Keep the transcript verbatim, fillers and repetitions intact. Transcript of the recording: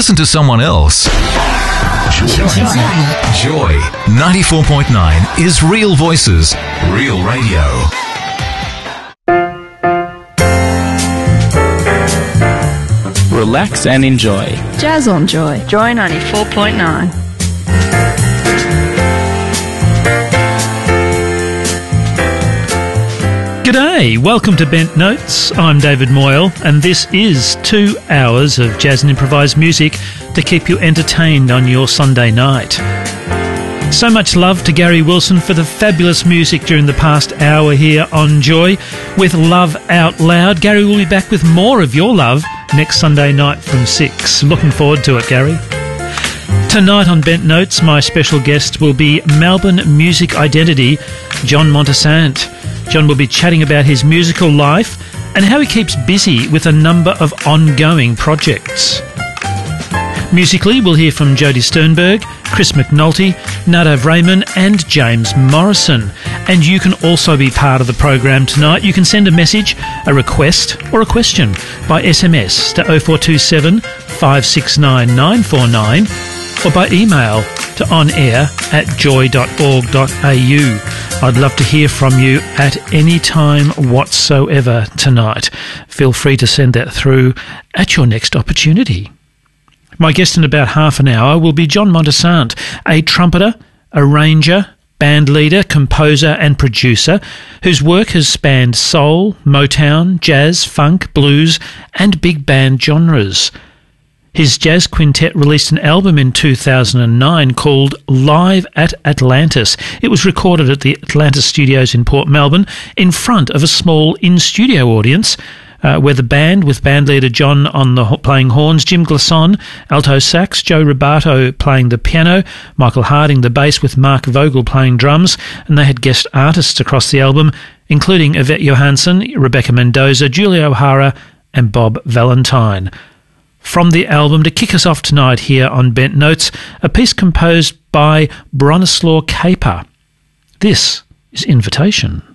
listen to someone else. Joy. Joy ninety-four point nine is Real Voices, Real Radio. Relax and enjoy. Jazz on Joy. Joy ninety-four point nine. G'day, welcome to Bent Notes. I'm David Moyle, and this is two hours of jazz and improvised music to keep you entertained on your Sunday night. So much love to Gary Wilson for the fabulous music during the past hour here on Joy with Love Out Loud. Gary will be back with more of your love next Sunday night from six. Looking forward to it, Gary. Tonight on Bent Notes, my special guest will be Melbourne music identity John Montesant. John will be chatting about his musical life and how he keeps busy with a number of ongoing projects. Musically, we'll hear from Jody Sternberg, Chris McNulty, Nadav Raymond and James Morrison. And you can also be part of the program tonight. You can send a message, a request or a question by S M S to oh four two seven, five six nine, nine four nine or by email to onair at joy dot org dot a u. I'd love to hear from you at any time whatsoever tonight. Feel free to send that through at your next opportunity. My guest in about half an hour will be John Montesant, a trumpeter, arranger, band leader, composer and producer whose work has spanned soul, Motown, jazz, funk, blues and big band genres. His jazz quintet released an album in two thousand nine called Live at Atlantis. It was recorded at the Atlantis Studios in Port Melbourne in front of a small in-studio audience uh, where the band, with bandleader John on the playing horns, Jim Glasson, alto sax, Joe Rubato playing the piano, Michael Harding the bass with Mark Vogel playing drums, and they had guest artists across the album, including Yvette Johansson, Rebecca Mendoza, Julia O'Hara and Bob Valentine. From the album, to kick us off tonight here on Bent Notes, a piece composed by Bronislaw Kaper. This is Invitation.